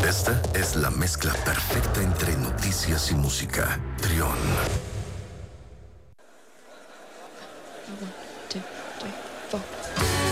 Esta es la mezcla perfecta entre noticias y música. Trión. 1, 2, 3, 4.